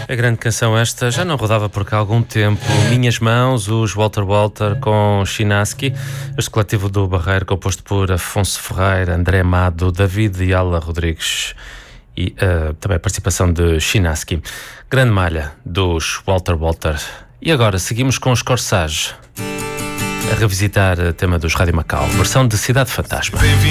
A grande canção esta já não rodava por cá há algum tempo. Minhas Mãos, os Walter Walter com Chinaski, este coletivo do Barreiro composto por Afonso Ferreira, André Amado, David e Ala Rodrigues e também a participação de Chinaski. Grande malha dos Walter Walter. E agora seguimos com os Corsage a revisitar o tema dos Rádio Macau, versão de Cidade Fantasma.